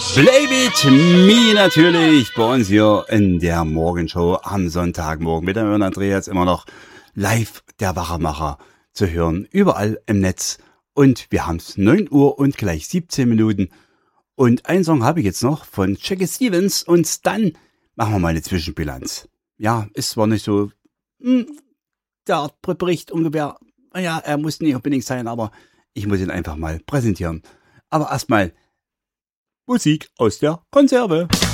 Play with me natürlich bei uns hier in der Morgenshow am Sonntagmorgen mit dem Andreas immer noch live der Wachermacher zu hören, überall im Netz. Und wir haben es 9 Uhr und gleich 17 Minuten. Und einen Song habe ich jetzt noch von Jackie Stevens und dann machen wir mal eine Zwischenbilanz. Ja, ist zwar nicht so der Bericht ungefähr, ja, er muss nicht unbedingt sein, aber ich muss ihn einfach mal präsentieren. Aber erstmal Musik aus der Konserve.